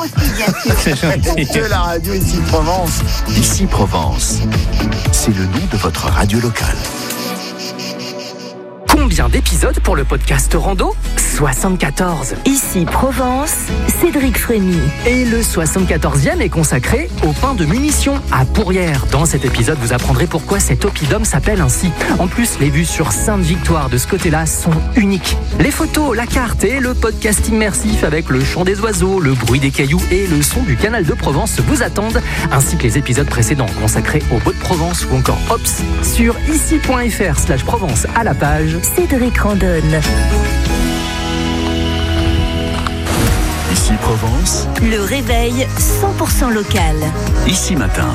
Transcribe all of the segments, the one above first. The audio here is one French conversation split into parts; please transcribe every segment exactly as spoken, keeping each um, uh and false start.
aussi, bien sûr. C'est gentil. De la radio Ici Provence. Ici Provence, c'est le nom de votre radio locale. Combien d'épisodes pour le podcast Rando ? soixante-quatorze. Ici Provence, Cédric Frémy. Et le soixante-quatorzième est consacré au pain de munitions à Pourrières. Dans cet épisode, vous apprendrez pourquoi cet oppidum s'appelle ainsi. En plus, les vues sur Sainte-Victoire de ce côté-là sont uniques. Les photos, la carte et le podcast immersif avec le chant des oiseaux, le bruit des cailloux et le son du canal de Provence vous attendent, ainsi que les épisodes précédents consacrés au Beau de Provence ou encore Ops sur ici.fr slash Provence à la page Cédric Randonne. Ici Provence, Le réveil cent pour cent local. ici matin.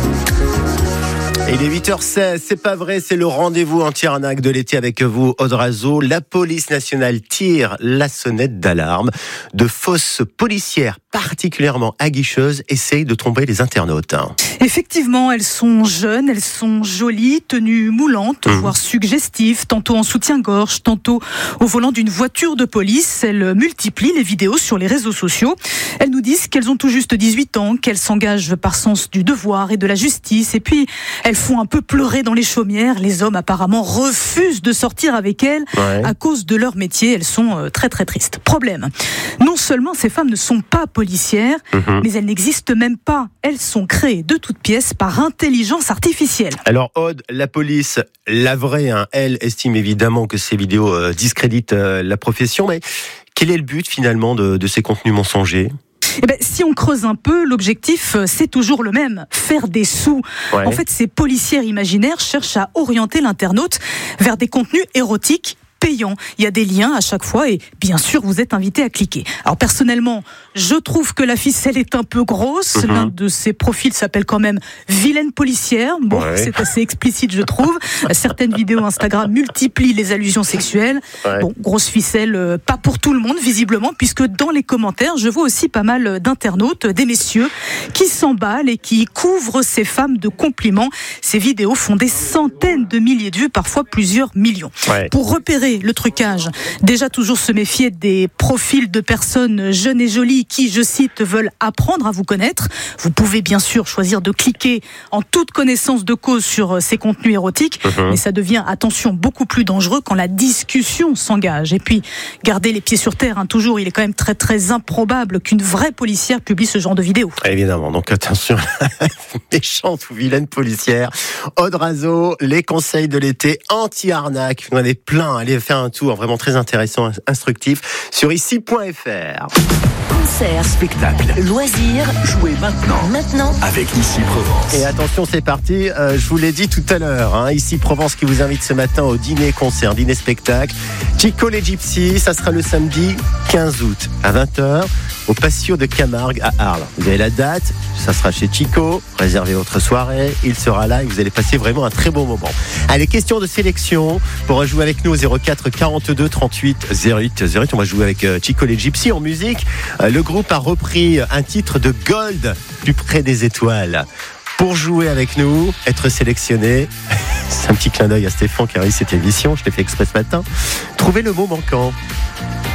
Et il est huit heures seize, c'est pas vrai, c'est le rendez-vous anti-arnaque de l'été avec vous, Aude Razo. La police nationale tire la sonnette d'alarme. De fausses policières particulièrement aguicheuses essayent de tromper les internautes. Effectivement, elles sont jeunes, elles sont jolies, tenues moulantes, Mmh. voire suggestives, tantôt en soutien-gorge, tantôt au volant d'une voiture de police. Elles multiplient les vidéos sur les réseaux sociaux. Elles nous disent qu'elles ont tout juste dix-huit ans, qu'elles s'engagent par sens du devoir et de la justice. Et puis, elles font un peu pleurer dans les chaumières. Les hommes apparemment refusent de sortir avec elles Ouais. à cause de leur métier. Elles sont euh, très très tristes. Problème, non seulement ces femmes ne sont pas policières, Mmh. mais elles n'existent même pas. Elles sont créées de toutes pièces par intelligence artificielle. Alors Aude, la police, la vraie, hein, elle estime évidemment que ces vidéos euh, discréditent euh, la profession, mais quel est le but finalement de, de ces contenus mensongers ? Eh ben, si on creuse un peu, l'objectif, c'est toujours le même, faire des sous. Ouais. En fait, ces policières imaginaires cherchent à orienter l'internaute vers des contenus érotiques payants. Il y a des liens à chaque fois et bien sûr, vous êtes invité à cliquer. Alors personnellement, je trouve que la ficelle est un peu grosse. Mm-hmm. L'un de ces profils s'appelle quand même Vilaine policière. Bon, Ouais. c'est assez explicite, je trouve. Certaines vidéos Instagram multiplient les allusions sexuelles. Ouais. Bon, grosse ficelle, euh, pas pour tout le monde visiblement, puisque dans les commentaires, je vois aussi pas mal d'internautes, des messieurs, qui s'emballent et qui couvrent ces femmes de compliments. Ces vidéos font des centaines de milliers de vues, parfois plusieurs millions. Ouais. Pour repérer le trucage, déjà toujours se méfier des profils de personnes jeunes et jolies qui, je cite, veulent apprendre à vous connaître. Vous pouvez bien sûr choisir de cliquer en toute connaissance de cause sur ces contenus érotiques, Mhm. mais ça devient, attention, beaucoup plus dangereux quand la discussion s'engage. Et puis, gardez les pieds sur terre, hein, toujours, il est quand même très très improbable qu'une vraie policière publie ce genre de vidéo. Évidemment, donc attention, méchante ou vilaine policière. Aude Razo, les conseils de l'été anti-arnaque. Vous en avez plein, allez faire un tour vraiment très intéressant, instructif sur ici.fr. Concerts, Spectacle, loisirs, jouez maintenant maintenant. avec Ici Provence. Et attention, c'est parti, euh, je vous l'ai dit tout à l'heure, hein, ici Provence qui vous invite ce matin au dîner-concert, dîner-spectacle. Chico les Gypsies, ça sera le samedi quinze août à vingt heures au Patio de Camargue à Arles. Vous avez la date, ça sera chez Chico, réservez votre soirée, il sera là et vous allez passer vraiment un très bon moment. Allez, question de sélection, pour jouer avec nous au zéro quatre quarante-deux trente-huit zéro huit zéro huit, on va jouer avec euh, Chico les Gypsies en musique. Euh, le groupe a repris un titre de Gold, Plus près des étoiles. Pour jouer avec nous, être sélectionné, c'est un petit clin d'œil à Stéphane qui a réussi cette émission, je l'ai fait exprès ce matin. Trouvez le mot manquant.